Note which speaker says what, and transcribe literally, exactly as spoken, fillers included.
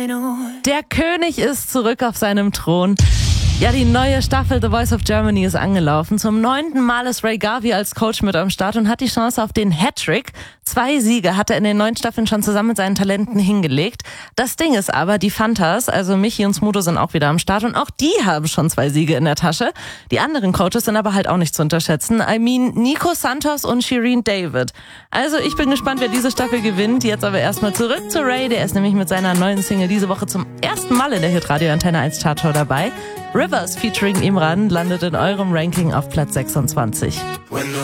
Speaker 1: Der König ist zurück auf seinem Thron. Ja, die neue Staffel The Voice of Germany ist angelaufen. Zum neunten Mal ist Ray Garvey als Coach mit am Start und hat die Chance auf den Hattrick. Zwei Siege hat er in den neun Staffeln schon zusammen mit seinen Talenten hingelegt. Das Ding ist aber, die Fantas, also Michi und Smudo, sind auch wieder am Start und auch die haben schon zwei Siege in der Tasche. Die anderen Coaches sind aber halt auch nicht zu unterschätzen. I mean, Nico Santos und Shireen David. Also ich bin gespannt, wer diese Staffel gewinnt. Jetzt aber erstmal zurück zu Ray. Der ist nämlich mit seiner neuen Single diese Woche zum ersten Mal in der Hitradio Antenne eins Chartshow dabei. Rivers featuring Imran landet in eurem Ranking auf Platz sechsundzwanzig.